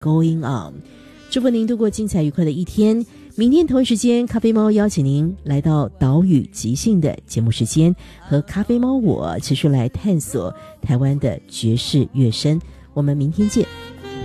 Going On。祝福您度过精彩愉快的一天。明天同一时间，咖啡猫邀请您来到岛屿即兴的节目时间，和咖啡猫我持续来探索台湾的爵士乐声。我们明天见。